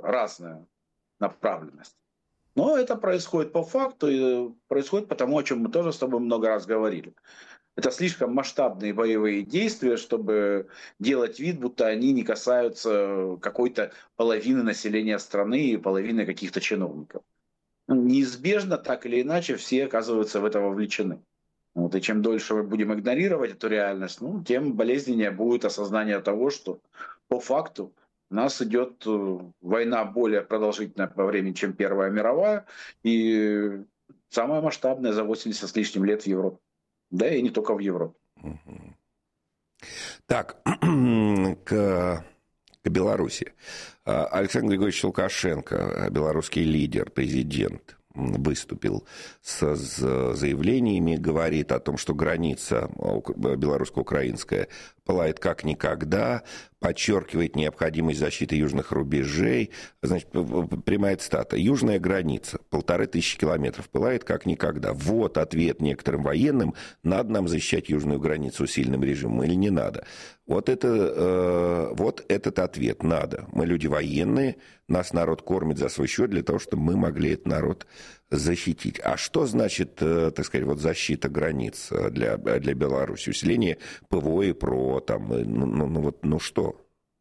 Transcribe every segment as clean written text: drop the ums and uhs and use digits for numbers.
разная направленность. Но это происходит по факту и происходит потому, о чем мы тоже с тобой много раз говорили. Это слишком масштабные боевые действия, чтобы делать вид, будто они не касаются какой-то половины населения страны и половины каких-то чиновников. Неизбежно, так или иначе, все оказываются в это вовлечены. Вот, и чем дольше мы будем игнорировать эту реальность, тем болезненнее будет осознание того, что по факту у нас идет война более продолжительная по времени, чем Первая мировая, и самая масштабная за 80 с лишним лет в Европе. Да, и не только в Европе. Так, к Беларуси. Александр Григорьевич Лукашенко, белорусский лидер, президент, выступил с заявлениями, говорит о том, что граница белорусско-украинская пылает как никогда, подчеркивает необходимость защиты южных рубежей. Значит, прямая цитата. «Южная граница, 1500 километров, пылает как никогда. Вот ответ некоторым военным, надо нам защищать южную границу усиленным режимом или не надо». Вот этот ответ надо. Мы люди военные, нас народ кормит за свой счет для того, чтобы мы могли этот народ защитить. А что значит, так сказать, вот защита границ для Беларуси? Усиление ПВО и ПРО, там, что?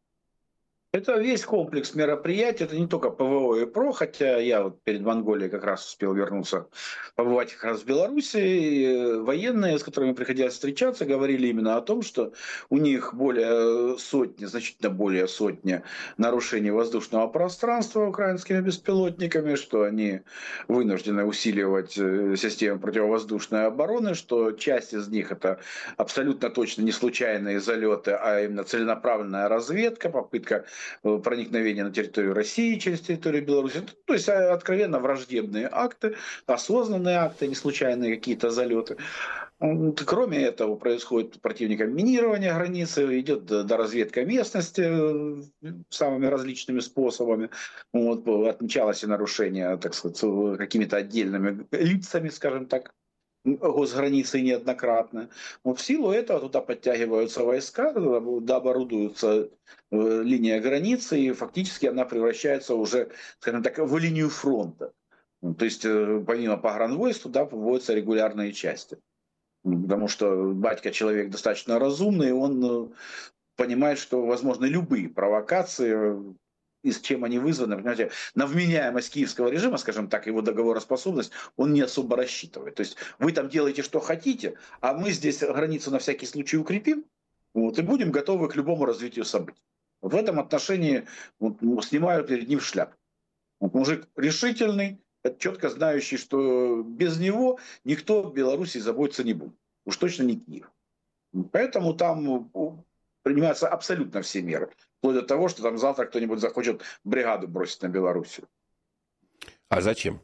Это весь комплекс мероприятий, это не только ПВО и ПРО, хотя я вот перед Монголией как раз успел вернуться, побывать как раз в Беларуси, и военные, с которыми приходилось встречаться, говорили именно о том, что у них более сотни, значительно более сотни нарушений воздушного пространства украинскими беспилотниками, что они вынуждены усиливать систему противовоздушной обороны, что часть из них это абсолютно точно не случайные залеты, а именно целенаправленная разведка, попытка проникновения на территорию России через территорию Беларуси. То есть откровенно враждебные акты, осознанные акты, не случайные какие-то залеты. Кроме этого происходит противником минирование границы, идет доразведка местности самыми различными способами. Вот, отмечалось и нарушение, так сказать, какими-то отдельными лицами, скажем так, госграницы неоднократно. Вот в силу этого туда подтягиваются войска, туда оборудуется линия границы, и фактически она превращается уже, скажем так, в линию фронта. То есть помимо погранвойск туда выводятся регулярные части. Потому что батька человек достаточно разумный, он понимает, что возможны любые провокации, и с чем они вызваны, понимаете, на вменяемость киевского режима, скажем так, его договороспособность, он не особо рассчитывает. То есть вы там делаете, что хотите, а мы здесь границу на всякий случай укрепим, вот, и будем готовы к любому развитию событий. Вот в этом отношении снимаю перед ним шляпу. Вот мужик решительный, четко знающий, что без него никто в Беларуси заботиться не будет. Уж точно не Киев. Поэтому там принимаются абсолютно все меры. Вплоть до того, что там завтра кто-нибудь захочет бригаду бросить на Белоруссию. А зачем?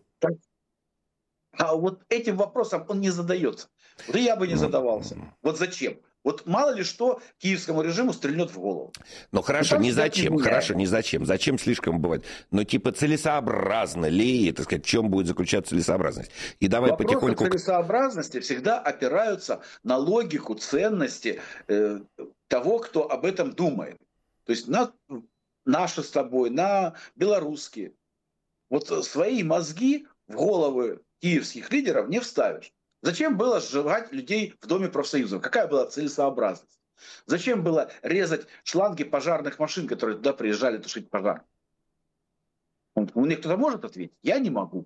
А вот этим вопросом он не задается. Вот и я бы не задавался. Вот зачем? Вот мало ли что киевскому режиму стрельнет в голову. Ну хорошо, не зачем, хорошо, не зачем. Зачем слишком бывает? Но типа целесообразно ли, так сказать, в чем будет заключаться целесообразность? И давай вопросы потихоньку... целесообразности всегда опираются на логику, ценности того, кто об этом думает. То есть наши с тобой, на белорусские. Вот свои мозги в головы киевских лидеров не вставишь. Зачем было сжигать людей в Доме профсоюзов? Какая была целесообразность? Зачем было резать шланги пожарных машин, которые туда приезжали тушить пожар? Мне кто-то может ответить? Я не могу.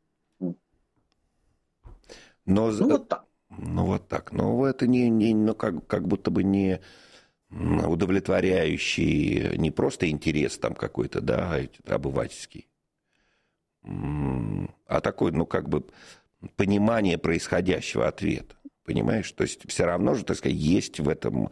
Вот так. Вот так. Но это как будто бы не удовлетворяющий не просто интерес там какой-то, да, обывательский, а такой, понимание происходящего ответа. Понимаешь? То есть все равно же, так сказать, есть в этом,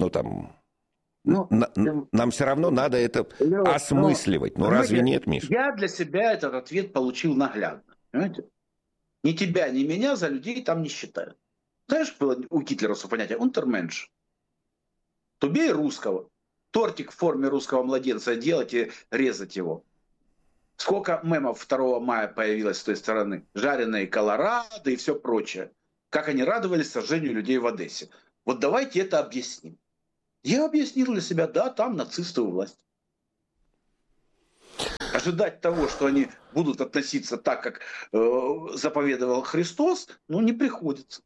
нам все равно надо это осмысливать. Разве нет, Миша? Я для себя этот ответ получил наглядно. Понимаете? Ни тебя, ни меня за людей там не считают. Знаешь, было у гитлеровцев понятие «унтерменш». Тубей русского. Тортик в форме русского младенца делать и резать его. Сколько мемов 2 мая появилось с той стороны. Жареные колорадо и все прочее. Как они радовались сожжению людей в Одессе. Вот давайте это объясним. Я объяснил для себя, да, там нацисты у власти. Ожидать того, что они будут относиться так, как заповедовал Христос, не приходится.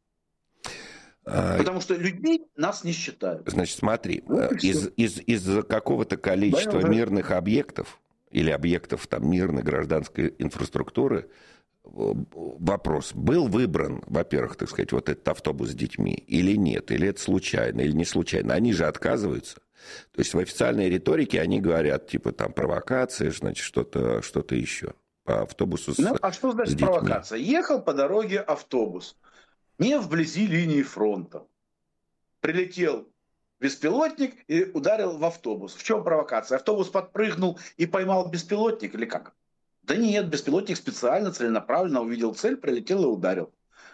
Потому что людьми нас не считают. Значит, смотри, Вот из какого-то количества мирных объектов или объектов там, мирной гражданской инфраструктуры вопрос, был выбран, во-первых, так сказать, вот этот автобус с детьми или нет, или это случайно, или не случайно. Они же отказываются. То есть в официальной риторике они говорят, типа, там, провокация, значит, что-то еще. По автобусу с а что значит детьми. Провокация? Ехал по дороге автобус, не вблизи линии фронта. Прилетел беспилотник и ударил в автобус. В чем провокация? Автобус подпрыгнул и поймал беспилотник или как? Да нет, беспилотник специально, целенаправленно увидел цель, прилетел и ударил.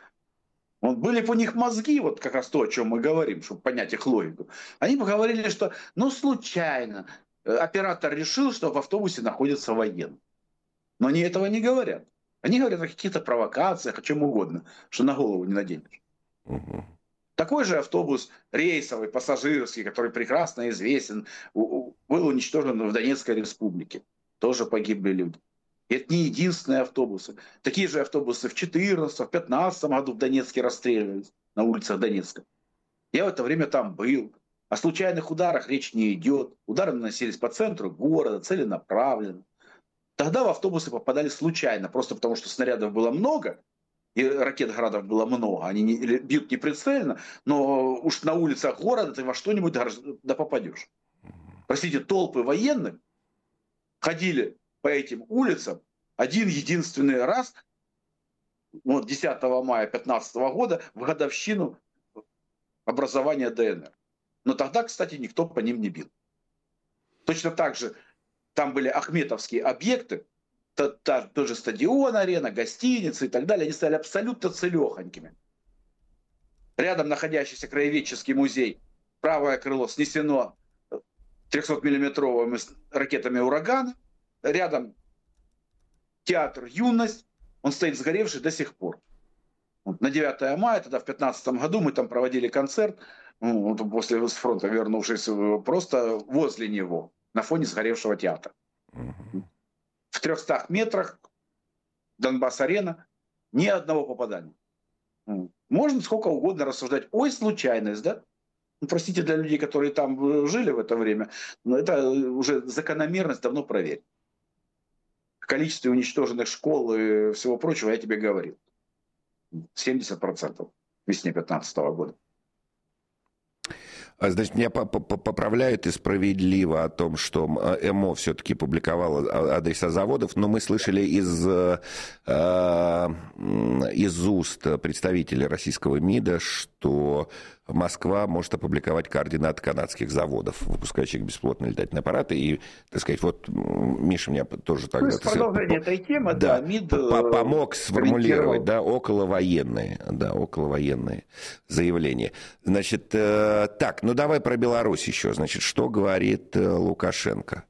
Были бы у них мозги, вот как раз то, о чем мы говорим, чтобы понять их логику. Они бы говорили, что случайно оператор решил, что в автобусе находится военный. Но они этого не говорят. Они говорят о каких-то провокациях, о чем угодно, что на голову не наденешь. Угу. Такой же автобус рейсовый, пассажирский, который прекрасно известен, был уничтожен в Донецкой республике. Тоже погибли люди. И это не единственные автобусы. Такие же автобусы в 2014, в 2015 году в Донецке расстреливались на улицах Донецка. Я в это время там был. О случайных ударах речь не идет. Удары наносились по центру города, целенаправленно. Тогда в автобусы попадали случайно, просто потому что снарядов было много, и ракет «Градов» было много. Они бьют неприцельно, но уж на улицах города ты во что-нибудь да попадешь. Простите, толпы военных ходили по этим улицам один единственный раз, 10 мая 2015 года, в годовщину образования ДНР. Но тогда, кстати, никто по ним не бил. Точно так же там были ахметовские объекты, тот же стадион, арена, гостиницы и так далее. Они стали абсолютно целехонькими. Рядом находящийся краеведческий музей, правое крыло снесено 300-миллиметровыми ракетами «Ураган». Рядом театр «Юность», он стоит сгоревший до сих пор. На 9 мая, тогда в 2015 году мы там проводили концерт, после с фронта вернувшись, просто возле него, на фоне сгоревшего театра. В 300 метрах Донбасс-арена, ни одного попадания. Можно сколько угодно рассуждать. Ой, случайность, да? Простите, для людей, которые там жили в это время, но это уже закономерность давно проверена. В количестве уничтоженных школ и всего прочего я тебе говорил. 70% весне 2015 года. Значит, меня поправляют и справедливо о том, что МО все-таки публиковало адреса заводов, но мы слышали из уст представителей российского МИДа, что Москва может опубликовать координаты канадских заводов, выпускающих беспилотные летательные аппараты. И, так сказать, вот Миша меня тоже тогда... Продолжение этой темы, да, МИД... Помог сформулировать, околовоенные заявления. Значит, так, давай про Беларусь еще. Значит, что говорит Лукашенко?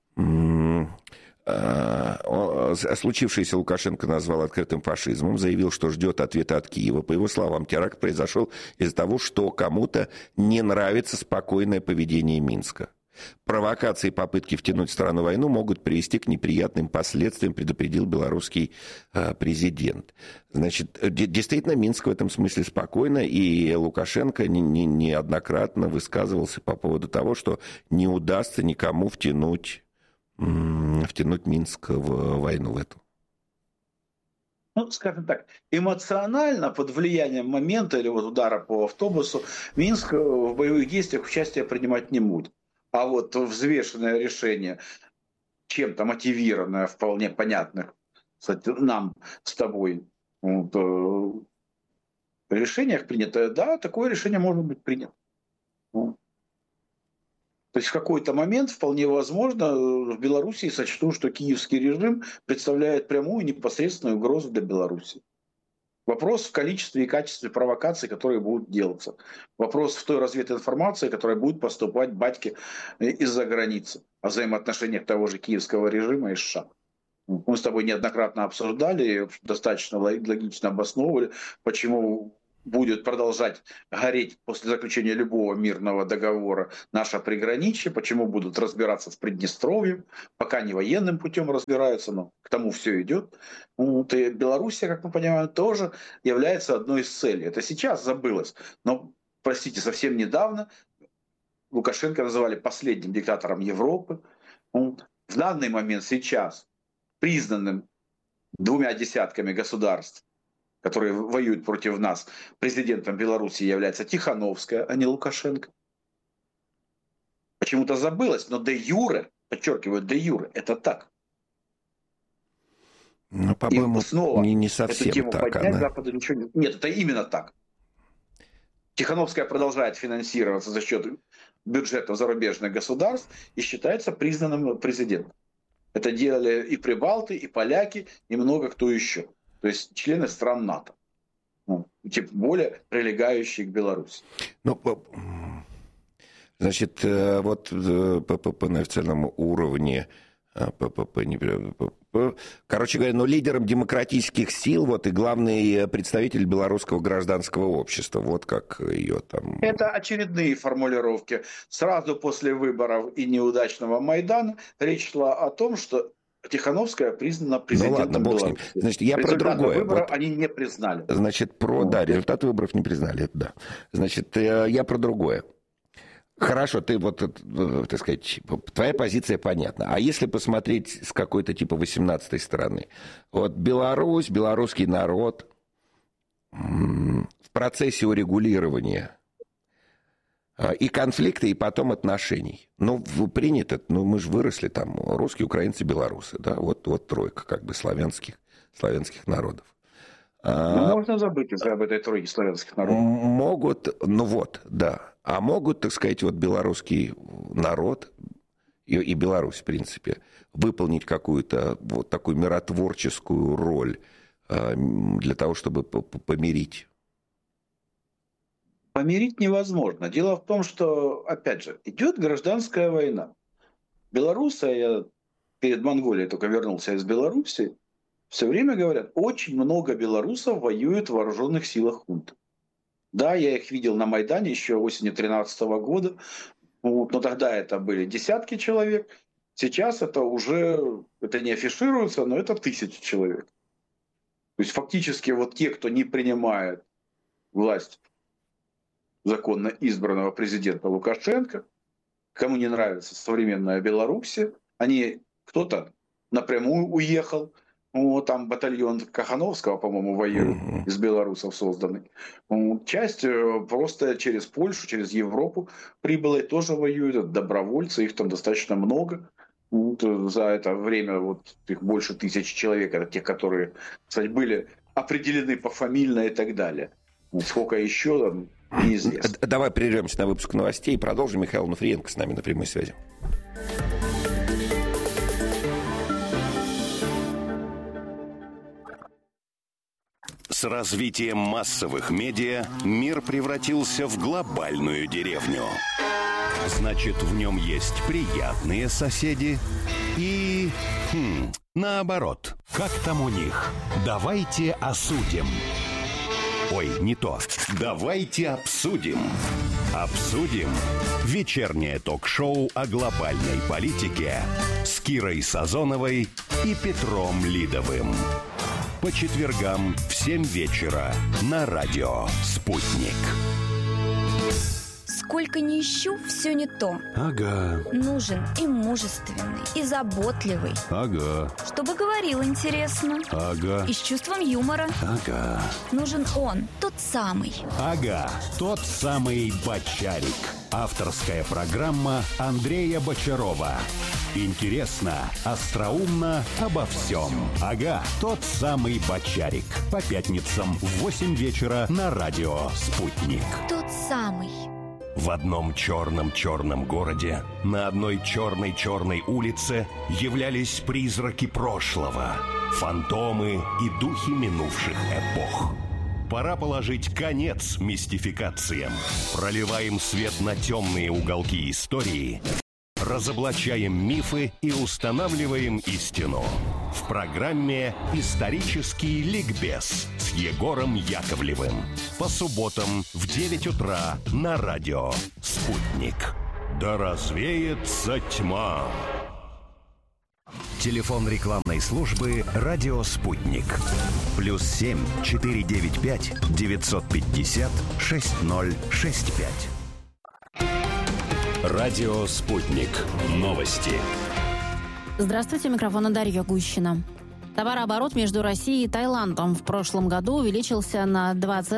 Случившееся Лукашенко назвал открытым фашизмом, заявил, что ждет ответа от Киева. По его словам, теракт произошел из-за того, что кому-то не нравится спокойное поведение Минска. Провокации и попытки втянуть страну в войну могут привести к неприятным последствиям, предупредил белорусский президент. Значит, действительно, Минск в этом смысле спокойно, и Лукашенко неоднократно высказывался по поводу того, что не удастся никому втянуть Минск в войну в эту. Скажем так, эмоционально, под влиянием момента или удара по автобусу, Минск в боевых действиях участие принимать не будет. А вот взвешенное решение, чем-то мотивированное, вполне понятное, кстати, нам с тобой, решениях принятое, да, такое решение может быть принято. То есть в какой-то момент вполне возможно в Белоруссии сочтут, что киевский режим представляет прямую и непосредственную угрозу для Беларуси. Вопрос в количестве и качестве провокаций, которые будут делаться. Вопрос в той развединформации, которая будет поступать батьке из-за границы о взаимоотношениях того же киевского режима и США. Мы с тобой неоднократно обсуждали и достаточно логично обосновывали, почему будет продолжать гореть после заключения любого мирного договора наше приграничье, почему будут разбираться с Приднестровьем, пока не военным путем разбираются, но к тому все идет. Вот, и Белоруссия, как мы понимаем, тоже является одной из целей. Это сейчас забылось, но, простите, совсем недавно Лукашенко называли последним диктатором Европы. В данный момент сейчас признанным 2 десятками государств, которые воюют против нас, президентом Беларуси является Тихановская, а не Лукашенко. Почему-то забылось, но де юре, подчеркиваю, де юре, это так. Ну, по-моему, снова не совсем эту тему так. поднять, Западу ничего не... Нет, это именно так. Тихановская продолжает финансироваться за счет бюджета зарубежных государств и считается признанным президентом. Это делали и прибалты, и поляки, и много кто еще. То есть члены стран НАТО. Тем более прилегающие к Беларуси. Ну, значит, вот на официальном уровне, короче говоря, лидером демократических сил, вот и главный представитель белорусского гражданского общества, вот как ее там... Это очередные формулировки. Сразу после выборов и неудачного Майдана речь шла о том, что Тихановская признана президентом Беларуси. Значит, я про другое. Выборов они не признали. Значит, да, результаты выборов не признали, да. Значит, я про другое. Хорошо, ты вот, так сказать, твоя позиция понятна. А если посмотреть с какой-то типа 18-й стороны? Вот Беларусь, белорусский народ в процессе урегулирования и конфликта, и потом отношений. Ну, принято, мы же выросли там, русские, украинцы, белорусы, да, вот тройка как бы славянских народов. Можно забыть об этой тройке славянских народов. Могут, да. А могут, так сказать, вот белорусский народ и Беларусь, в принципе, выполнить какую-то вот такую миротворческую роль для того, чтобы помирить? Помирить невозможно. Дело в том, что, опять же, идет гражданская война. Белорусы, я перед Монголией только вернулся из Беларуси, все время говорят, очень много белорусов воюют в вооруженных силах хунты. Да, я их видел на Майдане еще осенью 2013 года, но тогда это были десятки человек, сейчас это уже, это не афишируется, но это 1000 человек. То есть фактически вот те, кто не принимает власть законно избранного президента Лукашенко, кому не нравится современная Беларусь, кто-то напрямую уехал, там батальон Кахановского, по-моему, воюет, из белорусов созданный. Часть просто через Польшу, через Европу прибыла и тоже воюют, добровольцы, их там достаточно много. За это время их больше 1000 человек, это те, которые, кстати, были определены пофамильно и так далее. Сколько еще, неизвестно. Давай прервемся на выпуск новостей и продолжим. Михаил Онуфриенко с нами на прямой связи. С развитием массовых медиа мир превратился в глобальную деревню. Значит, в нем есть приятные соседи и... наоборот. Как там у них? Давайте осудим. Ой, не то. Давайте обсудим. Обсудим. Вечернее ток-шоу о глобальной политике с Кирой Сазоновой и Петром Лидовым. По четвергам в 7 вечера на радио «Спутник». Сколько ни ищу, все не то. Ага. Нужен и мужественный, и заботливый. Ага. Чтобы говорил интересно. Ага. И с чувством юмора. Ага. Нужен он, тот самый. Ага, тот самый Бочарик. Авторская программа Андрея Бочарова. Интересно, остроумно, обо всем. Ага, тот самый Бочарик. По пятницам в 8 вечера на радио «Спутник». Тот самый. В одном черном-черном городе, на одной черной-черной улице являлись призраки прошлого, фантомы и духи минувших эпох. Пора положить конец мистификациям. Проливаем свет на темные уголки истории, Разоблачаем мифы и устанавливаем истину. В программе «Исторический ликбез» с Егором Яковлевым. По субботам в 9 утра на радио «Спутник». Да развеется тьма. Телефон рекламной службы «Радио Спутник». +7 495 950 6065. Радио «Спутник». Новости. Здравствуйте, микрофон Дарья Гущина. Товарооборот между Россией и Таиландом в прошлом году увеличился на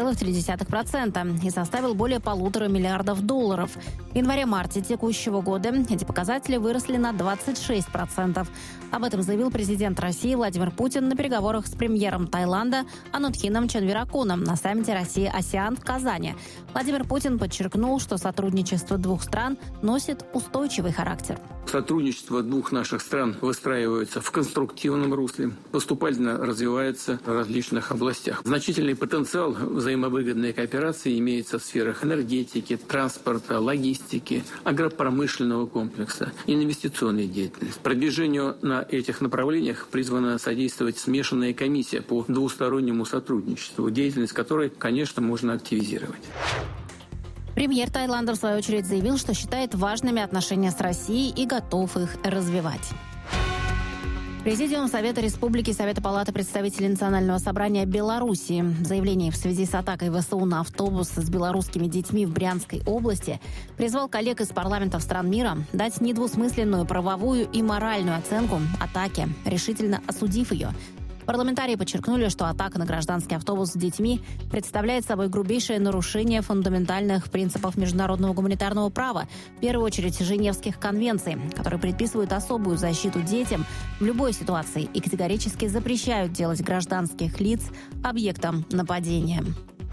2,3% и составил более $1,5 миллиарда. В январе-марте текущего года эти показатели выросли на 26%. Об этом заявил президент России Владимир Путин на переговорах с премьером Таиланда Анутхином Чонвиракуном на саммите Россия-АСЕАН в Казани. Владимир Путин подчеркнул, что сотрудничество двух стран носит устойчивый характер. Сотрудничество двух наших стран выстраивается в конструктивном русле, поступательно развивается в различных областях. Значительный потенциал взаимовыгодной кооперации имеется в сферах энергетики, транспорта, логистики, агропромышленного комплекса, инвестиционной деятельности. Продвижению на этих направлениях призвана содействовать смешанная комиссия по двустороннему сотрудничеству, деятельность которой, конечно, можно активизировать. Премьер Таиланда, в свою очередь, заявил, что считает важными отношения с Россией и готов их развивать. Президиум Совета Республики, Совета Палаты представителей Национального собрания Беларуси в заявлении в связи с атакой ВСУ на автобус с белорусскими детьми в Брянской области призвал коллег из парламентов стран мира дать недвусмысленную правовую и моральную оценку атаке, решительно осудив ее. Парламентарии подчеркнули, что атака на гражданский автобус с детьми представляет собой грубейшее нарушение фундаментальных принципов международного гуманитарного права, в первую очередь Женевских конвенций, которые предписывают особую защиту детям в любой ситуации и категорически запрещают делать гражданских лиц объектом нападения.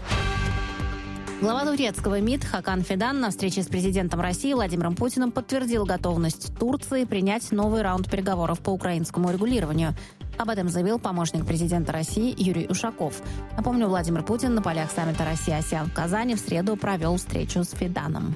Глава турецкого МИД Хакан Фидан на встрече с президентом России Владимиром Путиным подтвердил готовность Турции принять новый раунд переговоров по украинскому урегулированию. Об этом заявил помощник президента России Юрий Ушаков. Напомню, Владимир Путин на полях саммита Россия-АСЕАН в Казани в среду провел встречу с Фиданом.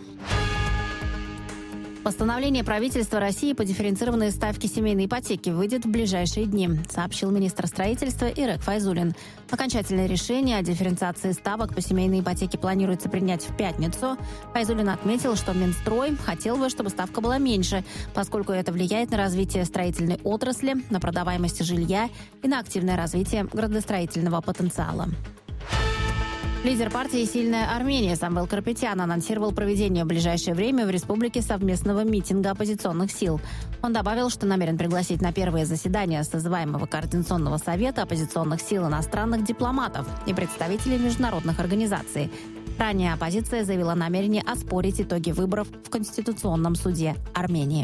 Постановление правительства России по дифференцированной ставке семейной ипотеки выйдет в ближайшие дни, сообщил министр строительства Ирек Файзуллин. Окончательное решение о дифференциации ставок по семейной ипотеке планируется принять в пятницу. Файзуллин отметил, что Минстрой хотел бы, чтобы ставка была меньше, поскольку это влияет на развитие строительной отрасли, на продаваемость жилья и на активное развитие градостроительного потенциала. Лидер партии «Сильная Армения» Самвел Карапетян анонсировал проведение в ближайшее время в республике совместного митинга оппозиционных сил. Он добавил, что намерен пригласить на первое заседание созываемого Координационного совета оппозиционных сил иностранных дипломатов и представителей международных организаций. Ранее оппозиция заявила намерение оспорить итоги выборов в Конституционном суде Армении.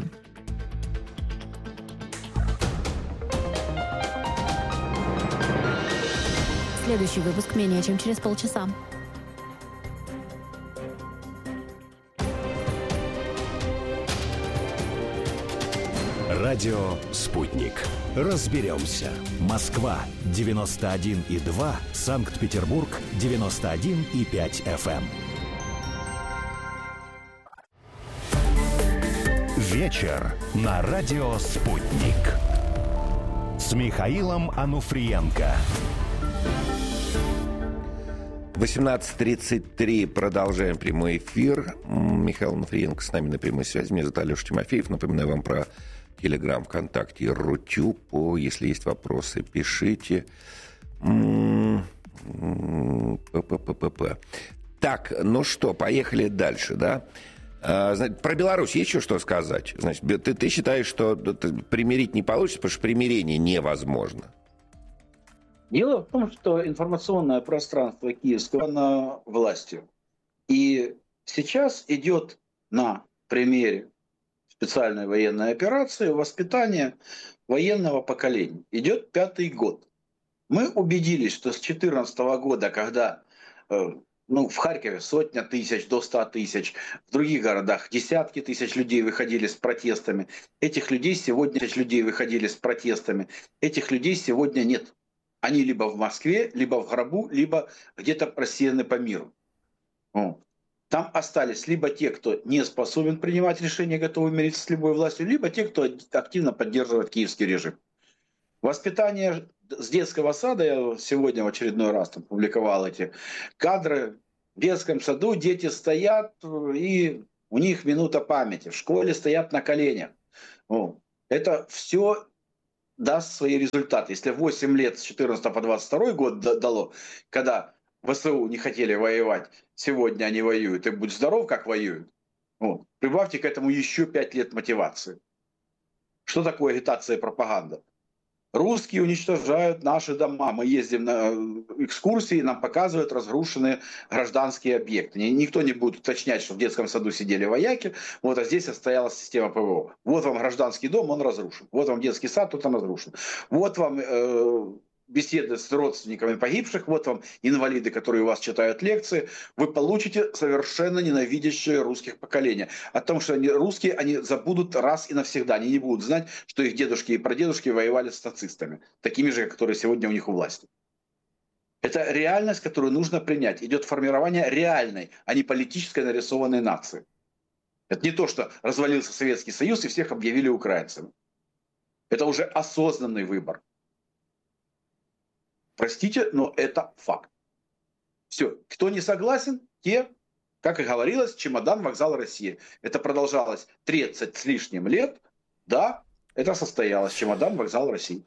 Следующий выпуск менее чем через полчаса. Радио «Спутник». Разберемся. Москва 91,2, Санкт-Петербург 91,5 FM. Вечер на радио «Спутник» с Михаилом Ануфриенко. 18:33. Продолжаем прямой эфир. Михаил Ануфриенко с нами на прямой связи. Меня зовут Алеша Тимофеев. Напоминаю вам про Телеграм, ВКонтакте и Рутюб. Если есть вопросы, пишите. Так, ну что, поехали дальше, да? Про Беларусь есть еще что сказать? Значит, ты считаешь, что примирить не получится, потому что примирение невозможно? Дело в том, что информационное пространство киевского на властью. И сейчас идет на примере специальной военной операции воспитание военного поколения. Идет 5-й год. Мы убедились, что с 2014 года, когда в Харькове 100 тысяч до 100 тысяч, в других городах десятки тысяч людей выходили с протестами. Этих людей сегодня нет. Они либо в Москве, либо в гробу, либо где-то рассеяны по миру. Там остались либо те, кто не способен принимать решения, готовы мириться с любой властью, либо те, кто активно поддерживает киевский режим. Воспитание с детского сада, я сегодня в очередной раз там публиковал эти кадры, в детском саду дети стоят, и у них минута памяти, в школе стоят на коленях. Это все даст свои результаты. Если 8 лет с 14 по 22 год дало, когда ВСУ не хотели воевать, сегодня они воюют, и будь здоров, как воюют. Прибавьте к этому еще 5 лет мотивации. Что такое агитация и пропаганда? Русские уничтожают наши дома. Мы ездим на экскурсии, нам показывают разрушенные гражданские объекты. Никто не будет уточнять, что в детском саду сидели вояки, а здесь состоялась система ПВО. Вот вам гражданский дом, он разрушен. Вот вам детский сад, тут он разрушен. Вот вам беседы с родственниками погибших, вот вам инвалиды, которые у вас читают лекции. Вы получите совершенно ненавидящее русских поколение. О том, что русские, они забудут раз и навсегда. Они не будут знать, что их дедушки и прадедушки воевали с нацистами. Такими же, которые сегодня у них у власти. Это реальность, которую нужно принять. Идет формирование реальной, а не политической нарисованной нации. Это не то, что развалился Советский Союз и всех объявили украинцами. Это уже осознанный выбор. Простите, но это факт. Все. Кто не согласен, те, как и говорилось, чемодан, вокзал, Россия. Это продолжалось 30 с лишним лет. Да, это состоялось. Чемодан, вокзал, России.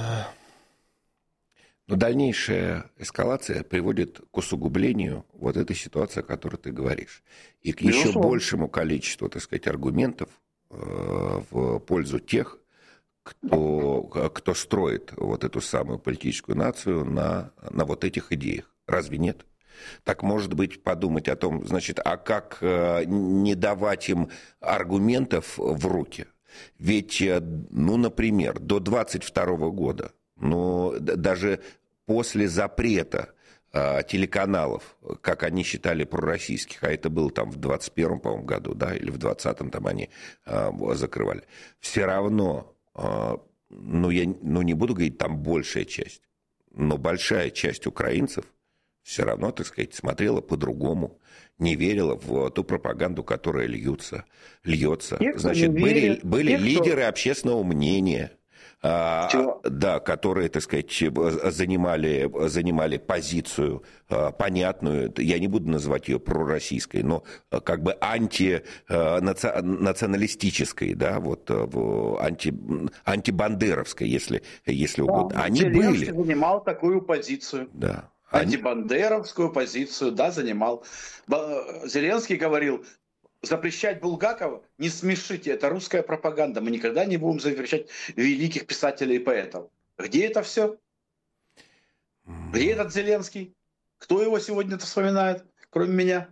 Но дальнейшая эскалация приводит к усугублению вот этой ситуации, о которой ты говоришь. И к еще большему количеству, так сказать, аргументов в пользу тех, кто строит вот эту самую политическую нацию на вот этих идеях. Разве нет? Так, может быть, подумать о том, значит, а как не давать им аргументов в руки? Ведь, например, до 22 года, даже после запрета телеканалов, как они считали, пророссийских, а это было там в 21-м, по-моему, году, да, или в 20-м там они закрывали, все равно... я не буду говорить, там большая часть, но большая часть украинцев все равно, так сказать, смотрела по-другому, не верила в ту пропаганду, которая льется. Значит, были лидеры общественного мнения, которые, так сказать, занимали позицию понятную, я не буду называть ее пророссийской, но как бы антинационалистической, да, антибандеровской, если угодно. Они были. Занимал такую позицию. Да. Антибандеровскую позицию, да, занимал. Зеленский говорил: запрещать Булгакова не смешите, это русская пропаганда. Мы никогда не будем запрещать великих писателей и поэтов. Где это все? Где этот Зеленский? Кто его сегодня-то вспоминает, кроме меня?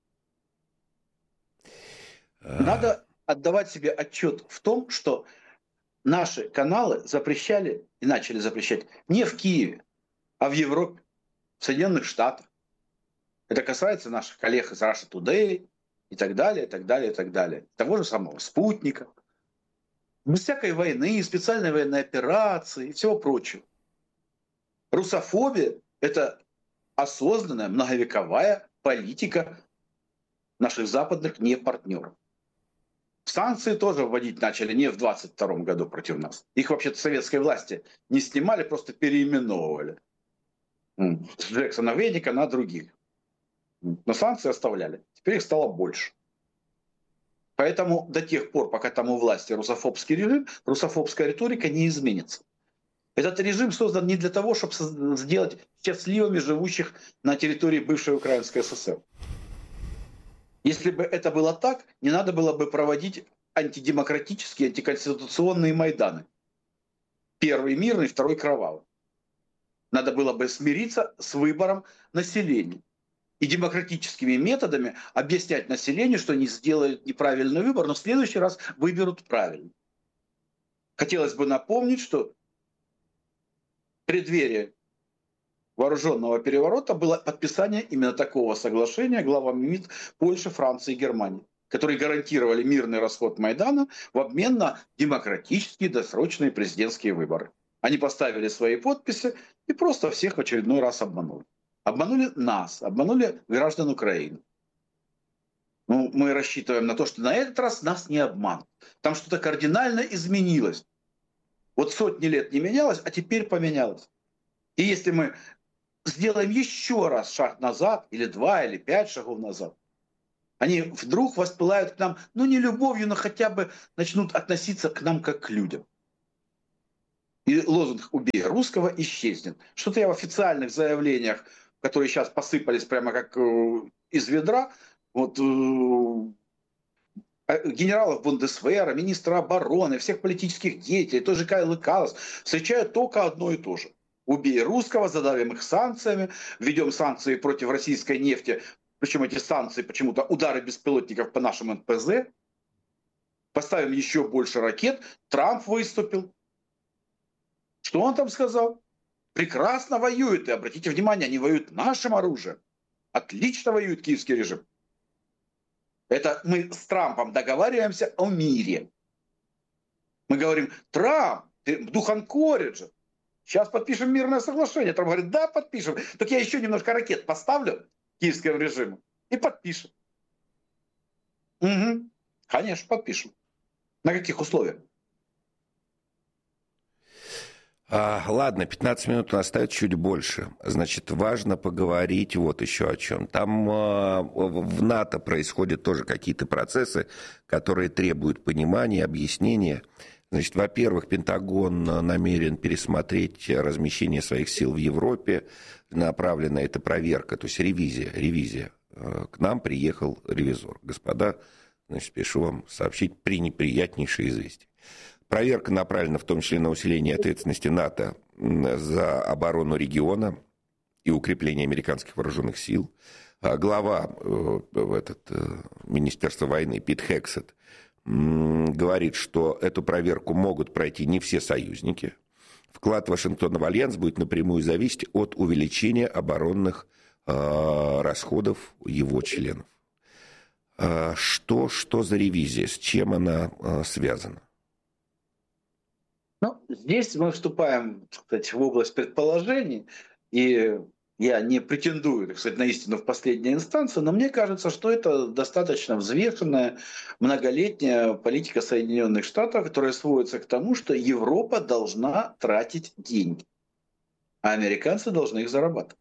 Надо отдавать себе отчет в том, что наши каналы запрещали и начали запрещать не в Киеве, а в Европе, в Соединенных Штатах. Это касается наших коллег из Russia Today, и так далее, и так далее, и так далее. Того же самого «Спутника». Без всякой войны, специальной военной операции и всего прочего. Русофобия – это осознанная, многовековая политика наших западных непартнеров. Санкции тоже вводить начали не в 22 году против нас. Их вообще-то советской власти не снимали, просто переименовывали. С Джексона Веника на других. Но санкции оставляли. Теперь их стало больше. Поэтому до тех пор, пока там у власти русофобский режим, русофобская риторика не изменится. Этот режим создан не для того, чтобы сделать счастливыми живущих на территории бывшей Украинской ССР. Если бы это было так, не надо было бы проводить антидемократические, антиконституционные Майданы. Первый мирный, второй кровавый. Надо было бы смириться с выбором населения. И демократическими методами объяснять населению, что они сделают неправильный выбор, но в следующий раз выберут правильно. Хотелось бы напомнить, что в преддверии вооруженного переворота было подписание именно такого соглашения главами МИД Польши, Франции и Германии, которые гарантировали мирный расход Майдана в обмен на демократические досрочные президентские выборы. Они поставили свои подписи и просто всех в очередной раз обманули. Обманули нас, обманули граждан Украины. Ну, мы рассчитываем на то, что на этот раз нас не обманут. Там что-то кардинально изменилось. Вот сотни лет не менялось, а теперь поменялось. И если мы сделаем еще раз шаг назад, или 2, или 5 шагов назад, они вдруг воспылают к нам, ну не любовью, но хотя бы начнут относиться к нам как к людям. И лозунг «Убей русского» исчезнет. Что-то я в официальных заявлениях, которые сейчас посыпались прямо как из ведра, вот генералов Бундесвера, министра обороны, всех политических деятелей, тоже Кайлы Каллас, встречают только одно и то же. Убей русского, задавим их санкциями, введем санкции против российской нефти, причем эти санкции почему-то удары беспилотников по нашим НПЗ, поставим еще больше ракет. Трамп выступил. Что он там сказал? Прекрасно воюют, и обратите внимание, они воюют нашим оружием. Отлично воюет киевский режим. Это мы с Трампом договариваемся о мире. Мы говорим: Трамп, ты в Духанкоридже, сейчас подпишем мирное соглашение. Трамп говорит: да, подпишем. Так я еще немножко ракет поставлю киевскому режиму и подпишем. Угу. Конечно, подпишем. На каких условиях? Ладно, 15 минут у нас остается чуть больше. Значит, важно поговорить вот еще о чем. Там в НАТО происходят тоже какие-то процессы, которые требуют понимания, объяснения. Значит, во-первых, Пентагон намерен пересмотреть размещение своих сил в Европе. Направлена эта проверка, то есть ревизия. К нам приехал ревизор. Господа, значит, спешу вам сообщить пренеприятнейшее известие. Проверка направлена в том числе на усиление ответственности НАТО за оборону региона и укрепление американских вооруженных сил. Глава Министерства войны Пит Хексет говорит, что эту проверку могут пройти не все союзники. Вклад Вашингтона в альянс будет напрямую зависеть от увеличения оборонных расходов его членов. Что за ревизия? С чем она связана? Ну, здесь мы вступаем, так сказать, в область предположений, и я не претендую, так сказать, на истину в последней инстанции, но мне кажется, что это достаточно взвешенная, многолетняя политика Соединенных Штатов, которая сводится к тому, что Европа должна тратить деньги, а американцы должны их зарабатывать.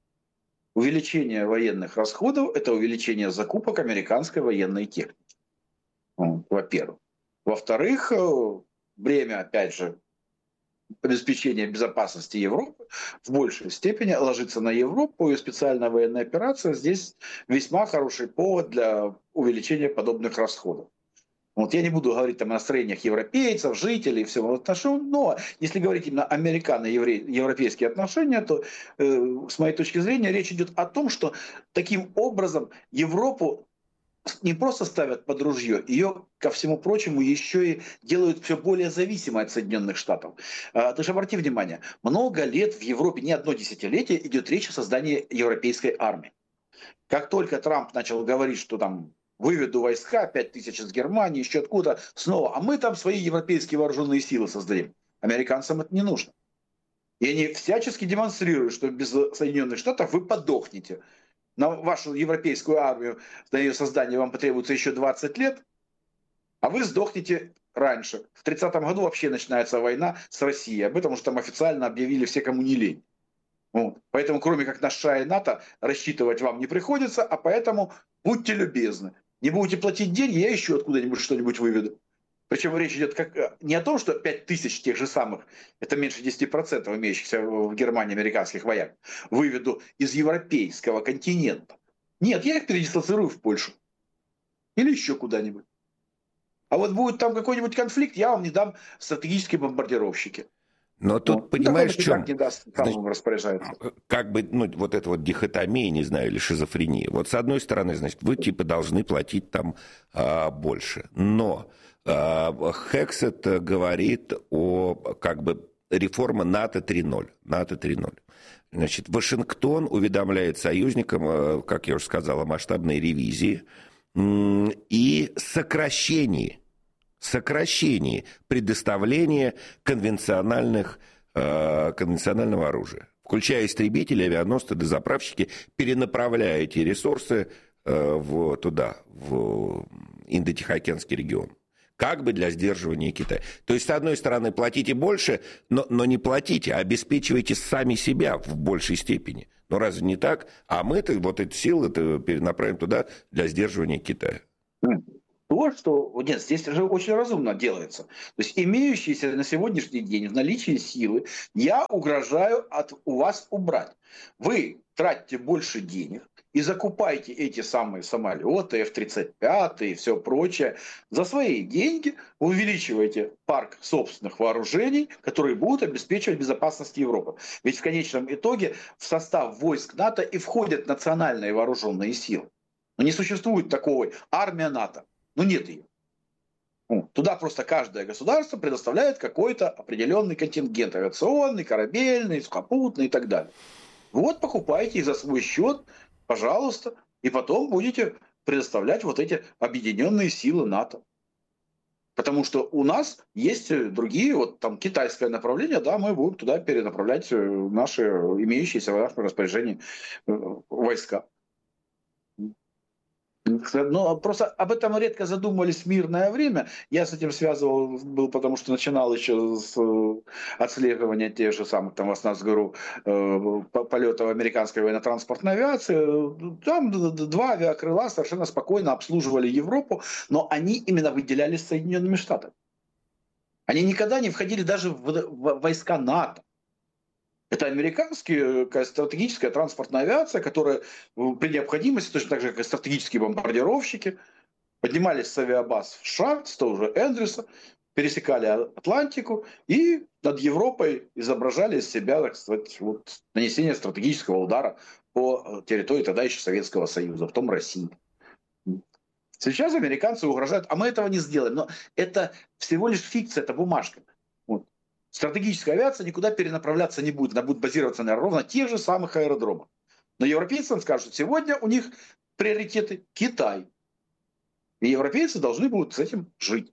Увеличение военных расходов – это увеличение закупок американской военной техники, во-первых. Во-вторых, бремя, опять же, обеспечения безопасности Европы в большей степени ложится на Европу, и специальная военная операция здесь весьма хороший повод для увеличения подобных расходов. Вот я не буду говорить там о настроениях европейцев, жителей и всего отношения, но если говорить именно американо-европейские отношения, то с моей точки зрения речь идет о том, что таким образом Европу не просто ставят под ружье, ее, ко всему прочему, еще и делают все более зависимой от Соединенных Штатов. Ты же обрати внимание, много лет в Европе, не одно десятилетие, идет речь о создании европейской армии. Как только Трамп начал говорить, что там выведу войска, 5000 из Германии, еще откуда, снова, а мы там свои европейские вооруженные силы создадим. Американцам это не нужно. И они всячески демонстрируют, что без Соединенных Штатов вы подохнете. На вашу европейскую армию, на ее создание вам потребуется еще 20 лет, а вы сдохнете раньше. В 30-м году вообще начинается война с Россией. Об этом уже там официально объявили все, кому не лень. Вот. Поэтому, кроме как на США и НАТО, рассчитывать вам не приходится, а поэтому будьте любезны. Не будете платить деньги, я еще откуда-нибудь что-нибудь выведу. Причем речь идет не о том, что 5000 тех же самых, это меньше 10% имеющихся в Германии американских вояк, выведу из европейского континента. Нет, я их передислоцирую в Польшу. Или еще куда-нибудь. А вот будет там какой-нибудь конфликт, я вам не дам стратегические бомбардировщики. Но тут, понимаешь, в чем? Не даст, распоряжается. Как бы, вот эта вот дихотомия, не знаю, или шизофрения. Вот с одной стороны, значит, вы типа должны платить там больше. Но Хексет говорит о как бы реформе НАТО 3.0. НАТО 3.0. Значит, Вашингтон уведомляет союзникам, как я уже сказал, о масштабной ревизии и сокращении предоставления конвенционального оружия, включая истребители, авианосцы, дозаправщики, перенаправляя эти ресурсы туда, в Индо-Тихоокеанский регион. Как бы для сдерживания Китая. То есть, с одной стороны, платите больше, но не платите, а обеспечивайте сами себя в большей степени. Но разве не так? А мы-то вот эти силы перенаправим туда для сдерживания Китая. То, что нет, здесь уже очень разумно делается. То есть имеющиеся на сегодняшний день в наличии силы я угрожаю у вас убрать. Вы тратите больше денег и закупаете эти самые самолеты, F-35 и все прочее за свои деньги, увеличиваете парк собственных вооружений, которые будут обеспечивать безопасность Европы. Ведь в конечном итоге в состав войск НАТО и входят национальные вооруженные силы. Но не существует такой армия НАТО. Ну нет ее. Туда просто каждое государство предоставляет какой-то определенный контингент. Авиационный, корабельный, сухопутный и так далее. Вот покупайте за свой счет, пожалуйста, и потом будете предоставлять вот эти объединенные силы НАТО. Потому что у нас есть другие, вот там китайское направление, да, мы будем туда перенаправлять наши имеющиеся в нашем распоряжении войска. Но просто об этом редко задумывались в мирное время. Я с этим связывал, был, потому что начинал еще с отслеживания тех же самых там в Осназгору полетов американской военно-транспортной авиации. Там два авиакрыла совершенно спокойно обслуживали Европу, но они именно выделялись Соединенными Штатами. Они никогда не входили даже в войска НАТО. Это американская стратегическая транспортная авиация, которая при необходимости, точно так же, как и стратегические бомбардировщики, поднимались с авиабаз в Шарт, с того же Эндрюса, пересекали Атлантику и над Европой изображали из себя, так сказать, вот, нанесение стратегического удара по территории тогда еще Советского Союза, потом России. Сейчас американцы угрожают, а мы этого не сделаем. Но это всего лишь фикция, это бумажка. Стратегическая авиация никуда перенаправляться не будет. Она будет базироваться на ровно тех же самых аэродромах. Но европейцам скажут, что сегодня у них приоритеты Китай. И европейцы должны будут с этим жить.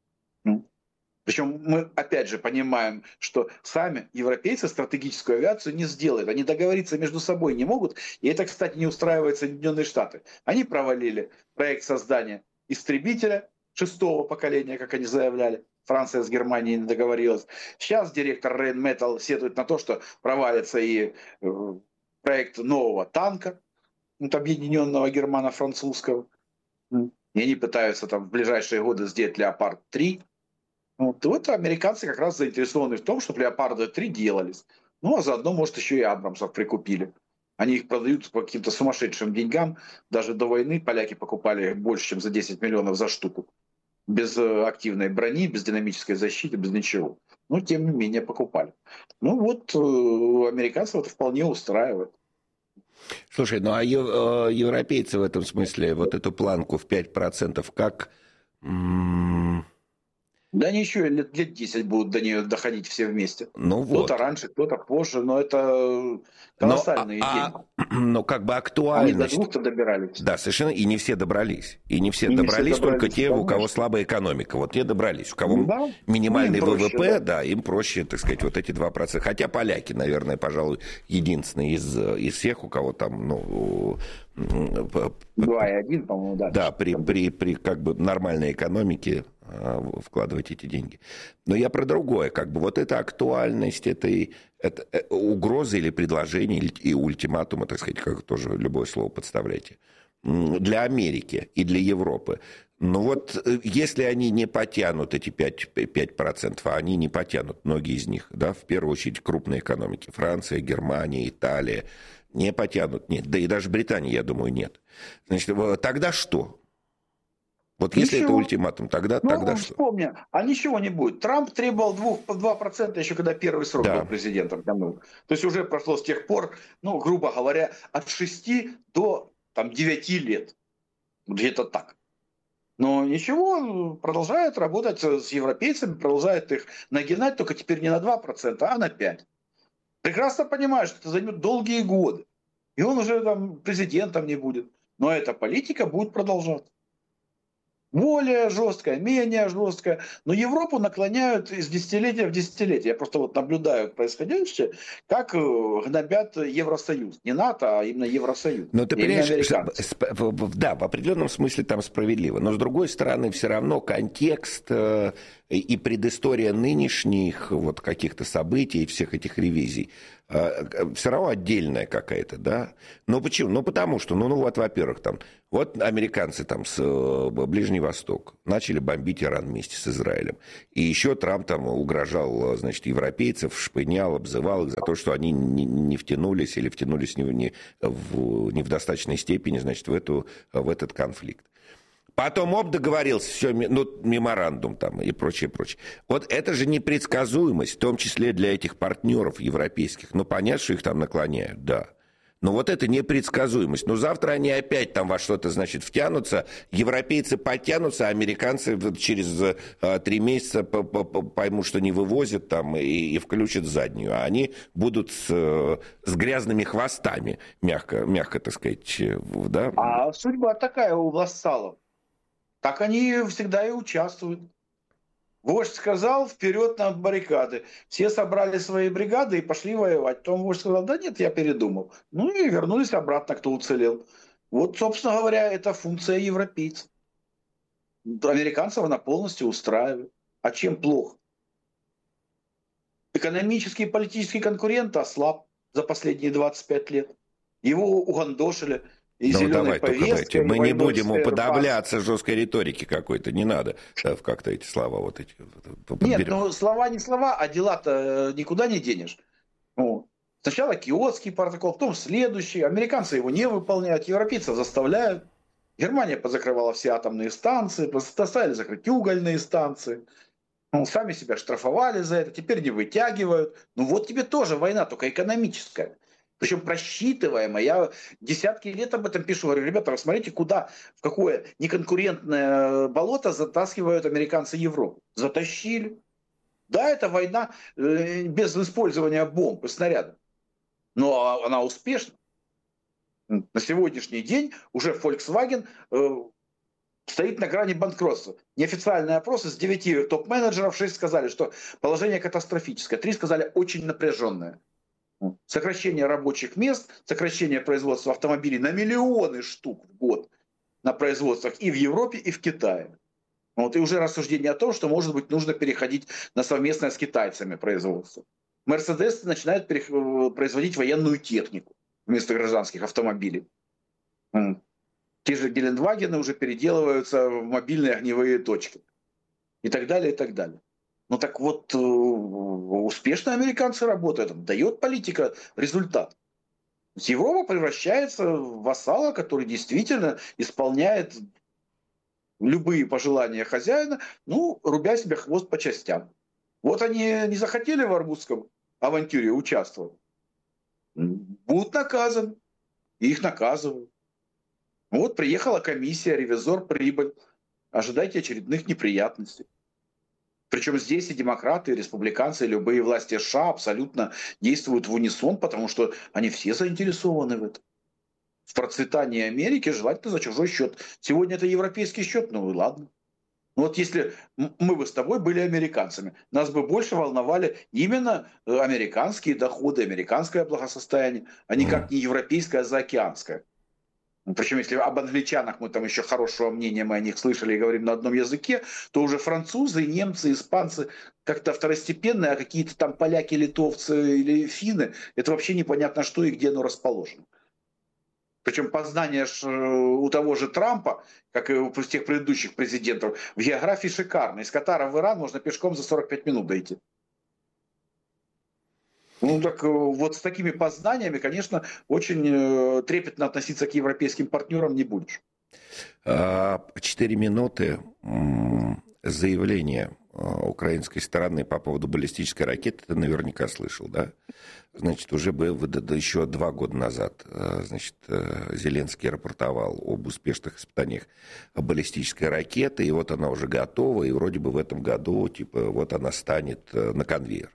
Причем мы опять же понимаем, что сами европейцы стратегическую авиацию не сделают. Они договориться между собой не могут. И это, кстати, не устраивает Соединенные Штаты. Они провалили проект создания истребителя 6-го поколения, как они заявляли. Франция с Германией не договорилась. Сейчас директор Rheinmetall сетует на то, что провалится и проект нового танка, объединенного германо-французского. И они пытаются там в ближайшие годы сделать Леопард-3. Вот американцы как раз заинтересованы в том, чтобы Леопарды-3 делались. Ну, а заодно, может, еще и Абрамсов прикупили. Они их продают по каким-то сумасшедшим деньгам. Даже до войны поляки покупали больше, чем за 10 миллионов за штуку. Без активной брони, без динамической защиты, без ничего. Но, тем не менее, покупали. Ну, вот американцев это вполне устраивает. Слушай, ну а европейцы в этом смысле вот эту планку в 5% как... Да они еще лет 10 будут до нее доходить все вместе. Ну, вот. Кто-то раньше, кто-то позже, но это колоссальные деньги. Но как бы актуальность... Они до 2 добирались. Да, совершенно, и не все добрались. И не все добрались, только те, у кого слабая экономика. Вот те добрались. У кого минимальный ВВП, да, им проще, так сказать, вот эти 2%. Хотя поляки, наверное, пожалуй, единственные из всех, у кого там, 2,1, по-моему, да. Да, при как бы нормальной экономике вкладывать эти деньги. Но я про другое. Как бы вот эта актуальность, это угрозы или предложения, и ультиматумы, так сказать, как тоже любое слово подставляйте, для Америки и для Европы. Но вот если они не потянут эти 5%, а они не потянут, многие из них, да, в первую очередь крупные экономики, Франция, Германия, Италия, не потянут, нет. Да и даже Британия, я думаю, нет. Значит, тогда что? Вот если это ультиматум, тогда что? Вспомни, а ничего не будет. Трамп требовал 2% еще когда первый срок был президентом. То есть уже прошло с тех пор, грубо говоря, от 6 до 9 лет. Где-то так. Но ничего, продолжает работать с европейцами, продолжает их нагинать, только теперь не на 2%, а на 5%. Прекрасно понимает, что это займет долгие годы. И он уже президентом не будет. Но эта политика будет продолжаться. Более жесткая, менее жесткая. Но Европу наклоняют из десятилетия в десятилетие. Я просто вот наблюдаю происходящее, как гнобят Евросоюз. Не НАТО, а именно Евросоюз. Но ты именно понимаешь, американцы. да, в определенном смысле там справедливо. Но с другой стороны, все равно контекст и предыстория нынешних вот каких-то событий и всех этих ревизий все равно отдельная какая-то, да? Но почему? Ну, потому что, ну вот, во-первых, там, вот американцы там с Ближний Восток начали бомбить Иран вместе с Израилем. И еще Трамп там угрожал, значит, европейцев, шпынял, обзывал их за то, что они не втянулись или втянулись не в достаточной степени, значит, в этот конфликт. Потом договорился, все, ну, меморандум там и прочее, прочее. Вот это же непредсказуемость, в том числе для этих партнеров европейских. Ну, понятно, что их там наклоняют, да. Но вот это непредсказуемость. Ну, завтра они опять там во что-то, значит, втянутся, европейцы подтянутся, а американцы через 3 месяца поймут, что не вывозят там и включат заднюю. А они будут с грязными хвостами, мягко, так сказать, да. А судьба такая у вассалов. Так они всегда и участвуют. Вождь сказал, вперед на баррикады. Все собрали свои бригады и пошли воевать. Потом вождь сказал, да нет, я передумал. Ну и вернулись обратно, кто уцелел. Вот, собственно говоря, это функция европейцев. Американцев она полностью устраивает. А чем плохо? Экономический и политический конкурент ослаб за последние 25 лет. Его угандошили. И ну, давай, повесткой, мы не будем уподобляться жесткой риторике какой-то, не надо как-то эти слова вот эти подберем. Нет, ну слова не слова, а дела-то никуда не денешь. Ну, сначала Киотский протокол, потом следующий. Американцы его не выполняют, европейцев заставляют. Германия позакрывала все атомные станции, заставили закрыть угольные станции. Ну, сами себя штрафовали за это, теперь не вытягивают. Ну вот тебе тоже война, только экономическая. Причем просчитываемая. Я десятки лет об этом пишу. Говорю, ребята, вы смотрите, куда, в какое неконкурентное болото затаскивают американцы Европу. Затащили. Да, это война без использования бомб и снарядов. Но она успешна. На сегодняшний день уже Volkswagen стоит на грани банкротства. Неофициальный опрос из 9 топ-менеджеров, 6 сказали, что положение катастрофическое. 3 сказали очень напряженное. Сокращение рабочих мест, сокращение производства автомобилей на миллионы штук в год на производствах и в Европе, и в Китае. Вот, и уже рассуждение о том, что, может быть, нужно переходить на совместное с китайцами производство. Мерседес начинает производить военную технику вместо гражданских автомобилей. Те же Гелендвагены уже переделываются в мобильные огневые точки. И так далее, и так далее. Ну так вот, успешно американцы работают, дает политика результат. Европа превращается в вассала, который действительно исполняет любые пожелания хозяина, ну, рубя себе хвост по частям. Вот они не захотели в арбузском авантюре участвовать. Будут наказаны. И их наказывают. Вот приехала комиссия, ревизор прибыль. Ожидайте очередных неприятностей. Причем здесь и демократы, и республиканцы, и любые власти США абсолютно действуют в унисон, потому что они все заинтересованы в этом. В процветании Америки желательно за чужой счет. Сегодня это европейский счет, ну и ладно. Ну вот если мы бы с тобой были американцами, нас бы больше волновали именно американские доходы, американское благосостояние, а никак не европейское, а заокеанское. Причем, если об англичанах мы там еще хорошего мнения, мы о них слышали и говорим на одном языке, то уже французы, немцы, испанцы как-то второстепенные, а какие-то там поляки, литовцы или финны, это вообще непонятно что и где оно расположено. Причем познание у того же Трампа, как и у тех предыдущих президентов, в географии шикарно. Из Катара в Иран можно пешком за 45 минут дойти. Ну так вот с такими познаниями, конечно, очень трепетно относиться к европейским партнерам не будешь. 4 минуты. Заявление украинской стороны по поводу баллистической ракеты ты наверняка слышал, да? Значит, уже еще 2 года назад, значит, Зеленский рапортовал об успешных испытаниях баллистической ракеты, и вот она уже готова, и вроде бы в этом году, типа, вот она станет на конвейер.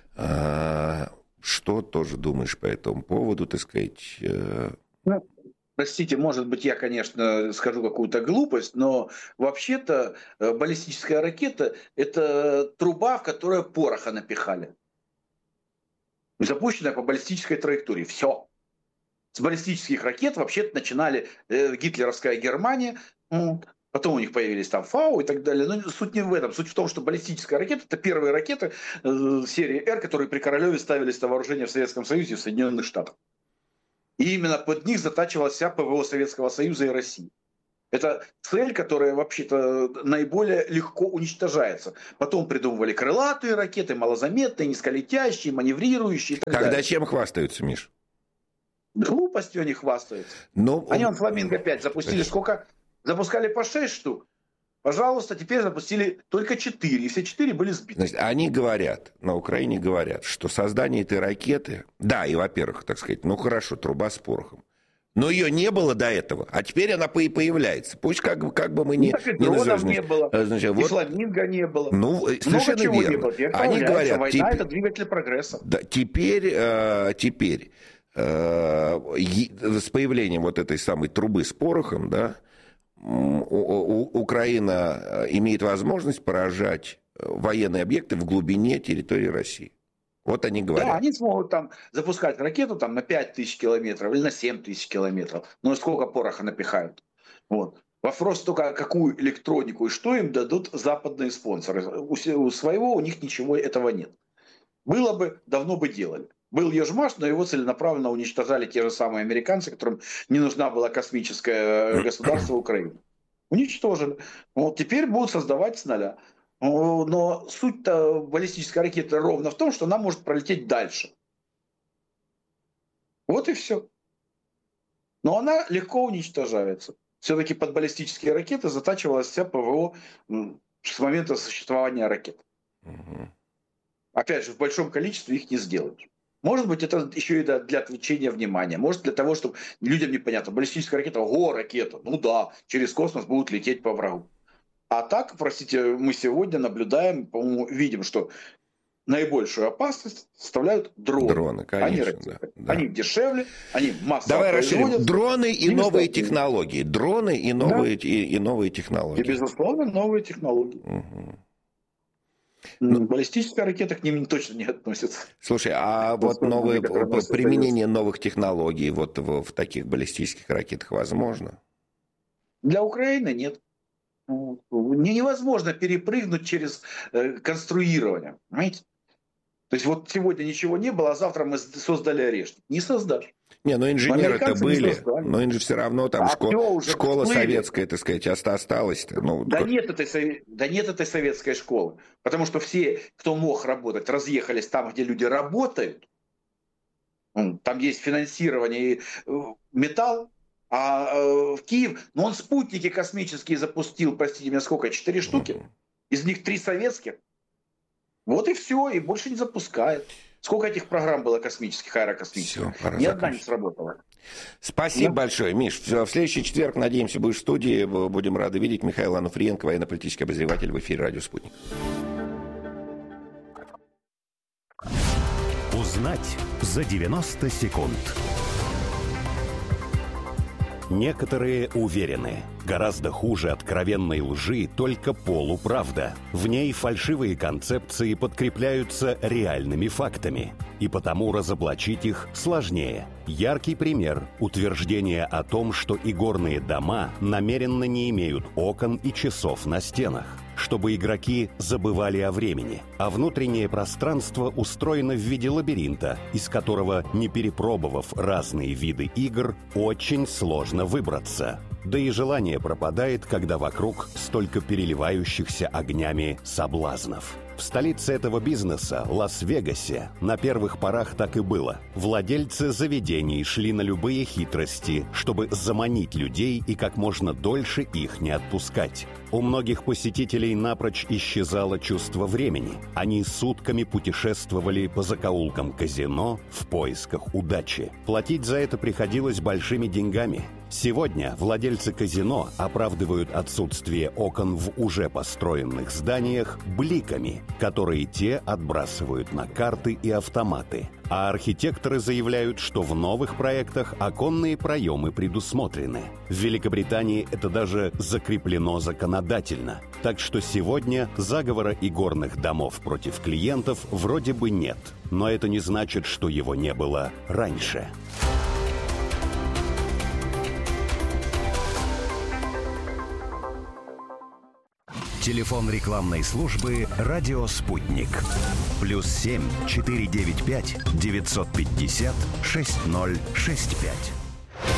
Что тоже думаешь по этому поводу, так сказать? Простите, может быть, я, конечно, скажу какую-то глупость, но вообще-то баллистическая ракета – это труба, в которую пороха напихали. Запущенная по баллистической траектории. Все. С баллистических ракет вообще-то начинали гитлеровская Германия, потом у них появились там Фау и так далее. Но суть не в этом. Суть в том, что баллистическая ракета – это первые ракеты серии Р, которые при Королеве ставились на вооружение в Советском Союзе и в Соединенных Штатах. И именно под них затачивалась вся ПВО Советского Союза и России. Это цель, которая вообще-то наиболее легко уничтожается. Потом придумывали крылатые ракеты, малозаметные, низколетящие, маневрирующие и так далее. Тогда чем хвастаются, Миш? Глупостью они хвастаются. Они Фламинго 5 запустили сколько? Запускали по 6 штук. Пожалуйста, теперь запустили только 4. И все 4 были сбиты. Значит, они говорят, на Украине говорят, что создание этой ракеты... Да, и, во-первых, так сказать, ну хорошо, труба с порохом. Но ее не было до этого, а теперь она появляется. Пусть как бы мы не... Так и дронов не было, значит, и Фламинго не было. Ну, совершенно верно. Они говорят... Война – это двигатель прогресса. Да, теперь с появлением вот этой самой трубы с порохом, да, Украина имеет возможность поражать военные объекты в глубине территории России. Вот они говорят. Да, они смогут там запускать ракету там, на 5000 километров или на 7000 километров. Но сколько пороха напихают. Вот. Вопрос только, какую электронику и что им дадут западные спонсоры. У своего у них ничего этого нет. Было бы, давно бы делали. Был Ежмаш, но его целенаправленно уничтожали те же самые американцы, которым не нужна была космическое государство Украины. Уничтожили. Вот теперь будут создавать с нуля. Но суть-то баллистической ракеты ровно в том, что она может пролететь дальше. Вот и все. Но она легко уничтожается. Все-таки под баллистические ракеты затачивалась вся ПВО с момента существования ракет. Опять же, в большом количестве их не сделают. Может быть, это еще и для отвлечения внимания. Может, для того, чтобы людям непонятно. Баллистическая ракета, ракета. Ну да, через космос будут лететь по врагу. А так, простите, мы сегодня наблюдаем, по-моему, видим, что наибольшую опасность составляют дроны. Дроны, конечно. Да. Они дешевле, они массово Давай расширим. производятся. Дроны и новые технологии. Дроны и новые, и новые технологии. И, безусловно, новые технологии. Баллистическая ракета к ним точно не относится. Слушай, а вот применение новых технологий вот в таких баллистических ракетах возможно? Для Украины нет. Невозможно перепрыгнуть через конструирование. Понимаете? То есть вот сегодня ничего не было, а завтра мы создали орешник. Не создашь. Не, но инженеры-то были, но им же все равно там школа советская, так сказать, осталась. Да нет этой советской школы. Потому что все, кто мог работать, разъехались там, где люди работают. Там есть финансирование и металл. А в Киев, он спутники космические запустил, простите меня, сколько? 4 штуки? Из них 3 советских. Вот и все, и больше не запускает. Сколько этих программ было космических, аэрокосмических? Ни одна не сработала. Спасибо большое, Миш. В следующий четверг, надеемся, будешь в студии. Будем рады видеть. Михаил Ануфриенко, военно-политический обозреватель, в эфире «Радио Спутник». Узнать за 90 секунд. Некоторые уверены, гораздо хуже откровенной лжи только полуправда. В ней фальшивые концепции подкрепляются реальными фактами, и потому разоблачить их сложнее. Яркий пример – утверждение о том, что игорные дома намеренно не имеют окон и часов на стенах, чтобы игроки забывали о времени, а внутреннее пространство устроено в виде лабиринта, из которого, не перепробовав разные виды игр, очень сложно выбраться. Да и желание пропадает, когда вокруг столько переливающихся огнями соблазнов. В столице этого бизнеса, Лас-Вегасе, на первых порах так и было. Владельцы заведений шли на любые хитрости, чтобы заманить людей и как можно дольше их не отпускать. У многих посетителей напрочь исчезало чувство времени. Они сутками путешествовали по закоулкам казино в поисках удачи. Платить за это приходилось большими деньгами. Сегодня владельцы казино оправдывают отсутствие окон в уже построенных зданиях бликами, которые те отбрасывают на карты и автоматы. А архитекторы заявляют, что в новых проектах оконные проемы предусмотрены. В Великобритании это даже закреплено законодательно. Так что сегодня заговора игорных домов против клиентов вроде бы нет. Но это не значит, что его не было раньше. Телефон рекламной службы «Радио Спутник». +7 495 950 6065.